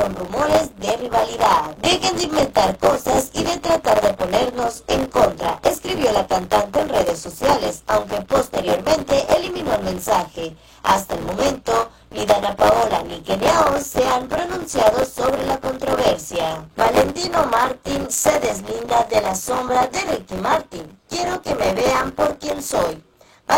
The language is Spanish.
con rumores de rivalidad. Dejen de inventar cosas y de tratar de ponernos en contra, escribió la cantante en redes sociales, aunque posteriormente eliminó el mensaje. Hasta el momento, ni Dana Paola ni Kenia O se han pronunciado sobre la controversia. Valentino Martín se deslinda de la sombra de Ricky Martin. Quiero que me vean por quien soy.